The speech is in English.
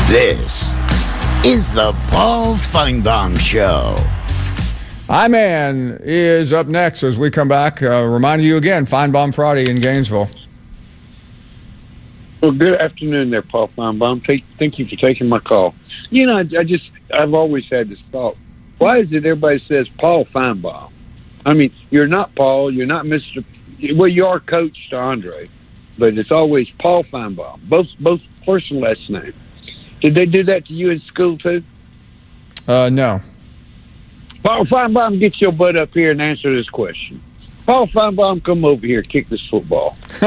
This is the Paul Feinbaum Show. I-Man is up next as we come back. Reminding you again, Feinbaum Friday in Gainesville. Well, good afternoon there, Paul Feinbaum. Thank you for taking my call. You know, I've always had this thought. Why is it everybody says Paul Feinbaum? I mean, you're not Paul. You're not Mr. Well, you are Coach to Andre, but it's always Paul Feinbaum. Both first and last name. Did they do that to you in school too? No. Paul Feinbaum, get your butt up here and answer this question. Paul Feinbaum, come over here, kick this football.